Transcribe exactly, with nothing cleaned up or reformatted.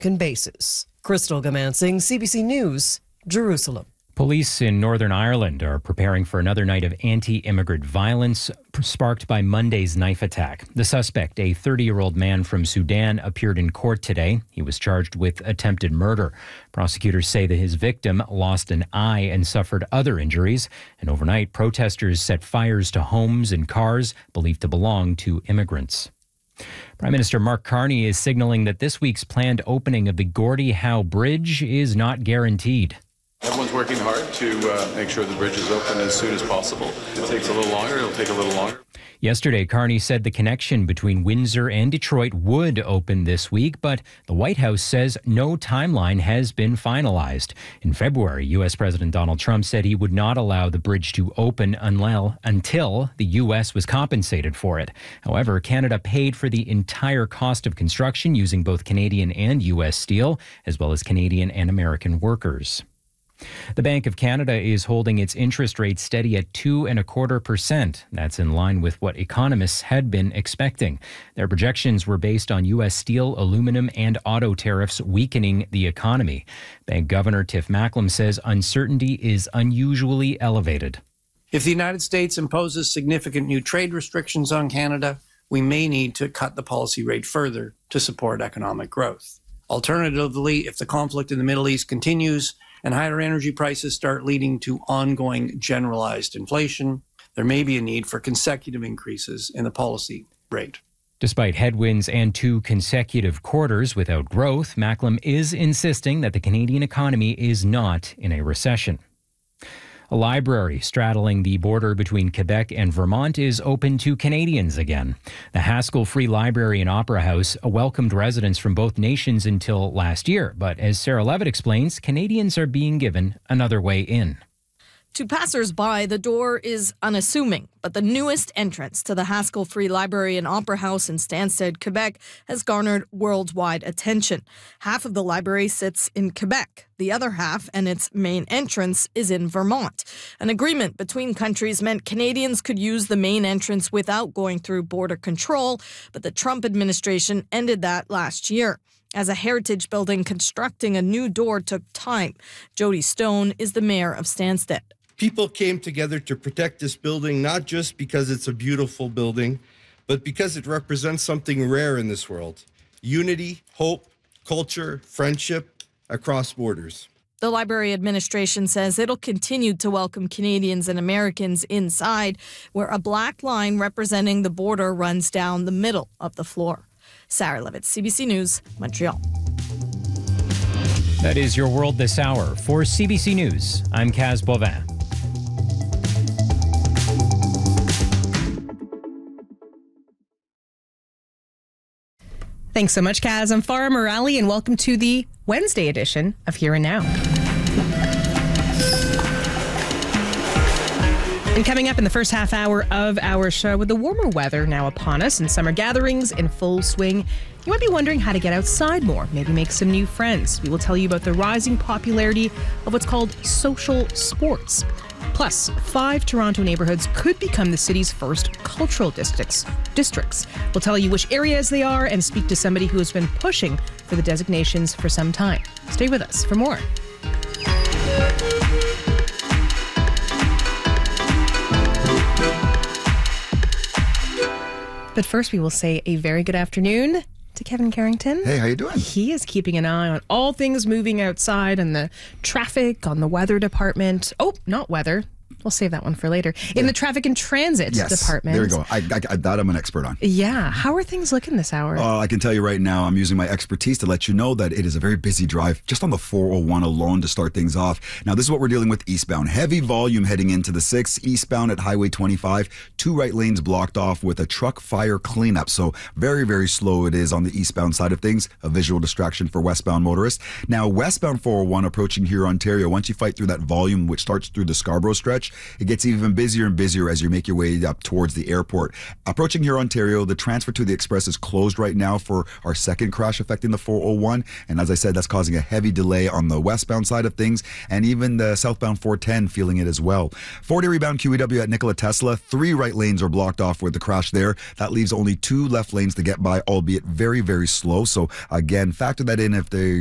basis. Crystal Gamansing, C B C News, Jerusalem. Police in Northern Ireland are preparing for another night of anti-immigrant violence sparked by Monday's knife attack. The suspect, a thirty-year-old man from Sudan, appeared in court today. He was charged with attempted murder. Prosecutors say that his victim lost an eye and suffered other injuries. And overnight, protesters set fires to homes and cars believed to belong to immigrants. Prime Minister Mark Carney is signaling that this week's planned opening of the Gordie Howe Bridge is not guaranteed. Everyone's working hard to uh, make sure the bridge is open as soon as possible. If it takes a little longer, it'll take a little longer. Yesterday, Carney said the connection between Windsor and Detroit would open this week, but the White House says no timeline has been finalized. In February, U S President Donald Trump said he would not allow the bridge to open until the U S was compensated for it. However, Canada paid for the entire cost of construction using both Canadian and U S steel, as well as Canadian and American workers. The Bank of Canada is holding its interest rate steady at two and a quarter percent. That's in line with what economists had been expecting. Their projections were based on U S steel, aluminum, and auto tariffs weakening the economy. Bank Governor Tiff Macklem says uncertainty is unusually elevated. If the United States imposes significant new trade restrictions on Canada, we may need to cut the policy rate further to support economic growth. Alternatively, if the conflict in the Middle East continues and higher energy prices start leading to ongoing generalized inflation, there may be a need for consecutive increases in the policy rate. Despite headwinds and two consecutive quarters without growth, Macklem is insisting that the Canadian economy is not in a recession. A library straddling the border between Quebec and Vermont is open to Canadians again. The Haskell Free Library and Opera House welcomed residents from both nations until last year, but as Sarah Levitt explains, Canadians are being given another way in. To passers-by, the door is unassuming, but the newest entrance to the Haskell Free Library and Opera House in Stansted, Quebec, has garnered worldwide attention. Half of the library sits in Quebec. The other half, and its main entrance, is in Vermont. An agreement between countries meant Canadians could use the main entrance without going through border control, but the Trump administration ended that last year. As a heritage building, constructing a new door took time. Jody Stone is the mayor of Stansted. People came together to protect this building, not just because it's a beautiful building, but because it represents something rare in this world: unity, hope, culture, friendship across borders. The library administration says it'll continue to welcome Canadians and Americans inside, where a black line representing the border runs down the middle of the floor. Sarah Levitt, C B C News, Montreal. That is your world this hour. For C B C News, I'm Kaz Bovin. Thanks so much, Kaz. I'm Farah Morali, and welcome to the Wednesday edition of Here and Now. And coming up in the first half hour of our show, with the warmer weather now upon us and summer gatherings in full swing, you might be wondering how to get outside more, maybe make some new friends. We will tell you about the rising popularity of what's called social sports. Plus, five Toronto neighborhoods could become the city's first cultural districts. Districts. We'll tell you which areas they are and speak to somebody who has been pushing for the designations for some time. Stay with us for more. But first, we will say a very good afternoon to Kevin Carrington. Hey, how you doing? He is keeping an eye on all things moving outside and the traffic, on the weather department. Oh, not weather. We'll save that one for later. In yeah. the traffic and transit yes, department. There you go. I, I, that I'm an expert on. Yeah. How are things looking this hour? Oh, I can tell you right now, I'm using my expertise to let you know that it is a very busy drive just on the four oh one alone to start things off. Now, this is what we're dealing with eastbound. Heavy volume heading into the six, eastbound at Highway twenty-five. Two right lanes blocked off with a truck fire cleanup. So very, very slow it is on the eastbound side of things. A visual distraction for westbound motorists. Now, westbound four oh one approaching here, Ontario, once you fight through that volume, which starts through the Scarborough stretch, stretch. It gets even busier and busier as you make your way up towards the airport. Approaching here, Ontario, the transfer to the Express is closed right now for our second crash affecting the four oh one. And as I said, that's causing a heavy delay on the westbound side of things, and even the southbound four ten feeling it as well. four-day rebound Q E W at Nikola Tesla. Three right lanes are blocked off with the crash there. That leaves only two left lanes to get by, albeit very, very slow. So again, factor that in if they